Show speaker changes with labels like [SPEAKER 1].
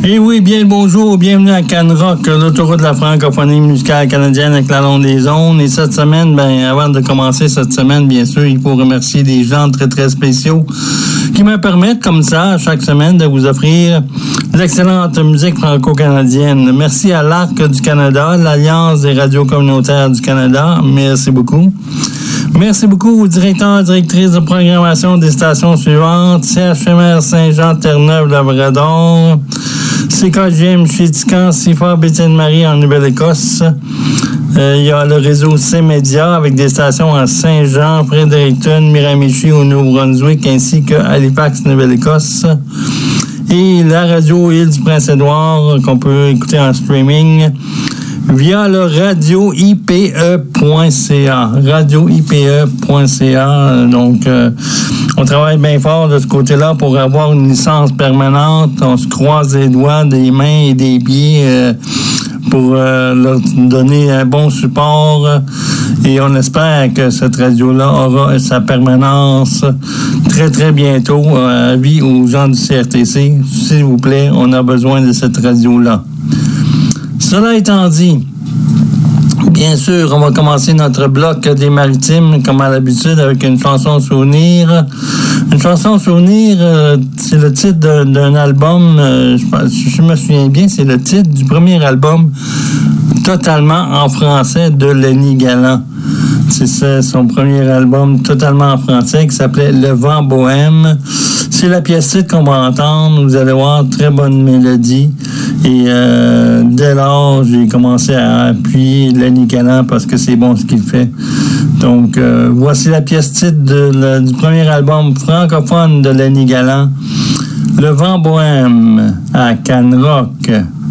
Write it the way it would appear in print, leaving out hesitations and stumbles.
[SPEAKER 1] Et oui, bien le bonjour, bienvenue à Canrock, l'autoroute de la francophonie musicale canadienne avec la longue des ondes. Et cette semaine, avant de commencer cette semaine, bien sûr, il faut remercier des gens très, très spéciaux qui me permettent, comme ça, chaque semaine, de vous offrir l'excellente musique franco-canadienne. Merci à l'Arc du Canada, l'Alliance des radios communautaires du Canada. Merci beaucoup. Merci beaucoup au directeur, directrice de programmation des stations suivantes, CHMR Saint-Jean-Terre-Neuve-Labrador, CKGM Chétican, CIFA Bétienne-Marie en Nouvelle-Écosse. Il y a le réseau C-Média avec des stations à Saint-Jean, Fredericton, Miramichi au Nouveau-Brunswick ainsi qu'à Halifax, Nouvelle-Écosse. Et la radio Île du Prince-Édouard qu'on peut écouter en streaming via le radio-ipe.ca. Radio-ipe.ca. Donc, on travaille bien fort de ce côté-là pour avoir une licence permanente. On se croise les doigts, des mains et des pieds pour leur donner un bon support. Et on espère que cette radio-là aura sa permanence très, très bientôt. Avis aux gens du CRTC, s'il vous plaît, on a besoin de cette radio-là. Cela étant dit, bien sûr, on va commencer notre bloc des maritimes, comme à l'habitude, avec une chanson souvenir. Une chanson souvenir, c'est le titre d'un album, je me souviens bien, c'est le titre du premier album totalement en français de Lenny Galland. C'est ça, son premier album totalement en français qui s'appelait Le Vent Bohème. C'est la pièce titre qu'on va entendre. Vous allez voir, très bonne mélodie. Et dès lors, j'ai commencé à appuyer Lenny Galland parce que c'est bon ce qu'il fait. Donc, voici la pièce titre du premier album francophone de Lenny Galland, Le Vent Bohème à Canrock.